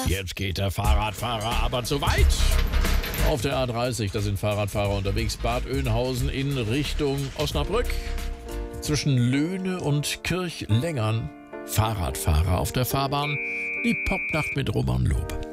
Jetzt geht der Fahrradfahrer aber zu weit. Auf der A30, da sind Fahrradfahrer unterwegs. Bad Oeynhausen in Richtung Osnabrück. Zwischen Löhne und Kirchlengern Fahrradfahrer auf der Fahrbahn. Die Popnacht mit Roman Lob.